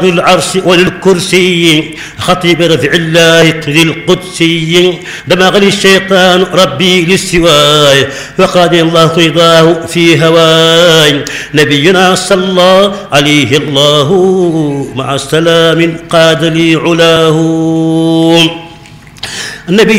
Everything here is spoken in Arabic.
العرش وللكرسي خطيب رفع الله ذي القدسي دمغ لي الشيطان ربي للسواي وقاد الله رضاه في هواي نبينا صلى عليه الله مع السلام قاد لي علاه النبي